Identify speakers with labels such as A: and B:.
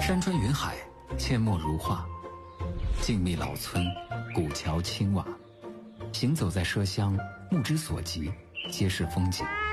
A: 山川云海，阡陌如画，静谧老村，古桥青瓦，行走在麝乡，目之所及，皆是风景。